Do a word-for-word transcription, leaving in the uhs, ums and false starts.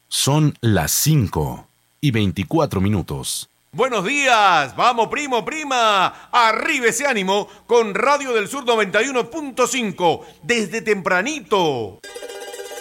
Son las cinco y veinticuatro minutos. Buenos días, vamos primo, prima, arriba ese ánimo con Radio del Sur noventa y uno punto cinco, desde tempranito.